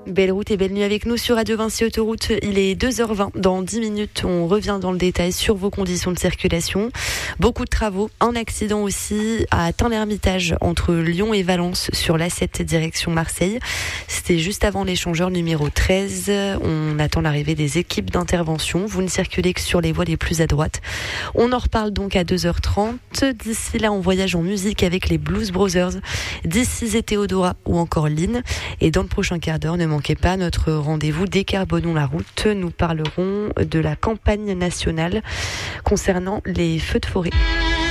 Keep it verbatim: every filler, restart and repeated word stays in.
Belle route et belle nuit avec nous sur Radio Vinci Autoroute. Il est deux heures vingt. Dans dix minutes, on revient dans le détail sur vos conditions de circulation. Beaucoup de travaux. Un accident aussi à Tain-l'Hermitage entre Lyon et Valence sur l'A sept direction Marseille. C'était juste avant l'échangeur numéro treize. On attend l'arrivée des équipes d'intervention. Vous ne circulez que sur les voies les plus à droite. On en reparle donc à deux heures trente. D'ici là, on voyage en musique avec les Blues Brothers. D'ici et Théodora ou encore Lynn. Et dans le prochain quart d'heure, ne manquez pas notre rendez-vous Décarbonons la route. Nous parlerons de la campagne nationale concernant les feux de forêt.